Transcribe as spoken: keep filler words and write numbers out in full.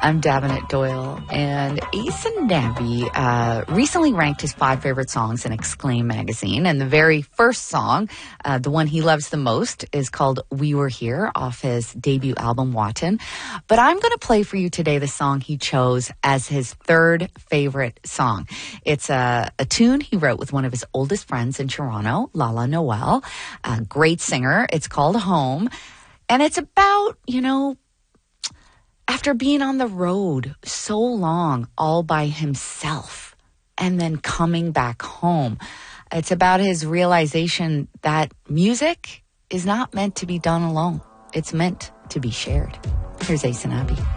I'm Davenant Doyle, and Ace and Nabby uh, recently ranked his five favorite songs in Exclaim magazine, and the very first song, uh, the one he loves the most, is called We Were Here off his debut album, Watton. But I'm going to play for you today the song he chose as his third favorite song. It's a, a tune he wrote with one of his oldest friends in Toronto, Lala Noel, a great singer. It's called Home, and it's about, you know, after being on the road so long all by himself and then coming back home. It's about his realization that music is not meant to be done alone. It's meant to be shared. Here's Ace and Abby.